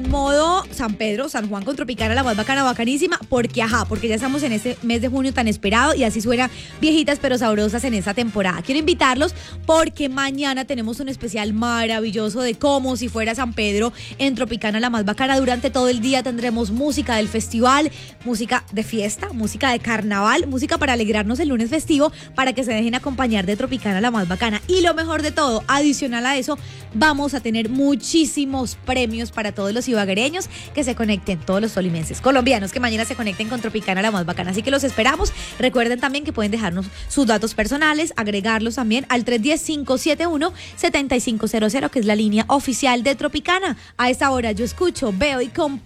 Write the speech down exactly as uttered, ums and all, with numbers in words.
en modo San Pedro, San Juan con Tropicana, la más bacana, bacanísima, porque ajá, porque ya estamos en este mes de junio tan esperado y así suena viejitas pero sabrosas en esta temporada. Quiero invitarlos porque mañana tenemos un especial maravilloso de como si fuera San Pedro en Tropicana, la más bacana. Durante todo el día tendremos música del festival, música de fiesta, música de carnaval, música para alegrarnos el lunes festivo, para que se dejen acompañar de Tropicana, la más bacana. Y lo mejor de todo, adicional a eso, vamos a tener muchísimos premios para todos los ibaguereños que se conecten, todos los tolimenses, colombianos que mañana se conecten con Tropicana, la más bacana. Así que los esperamos. Recuerden también que pueden dejarnos sus datos personales, agregarlos también al tres uno cero, cinco siete uno, siete cinco cero cero, que es la línea oficial de Tropicana. A esta hora yo escucho, veo y comparto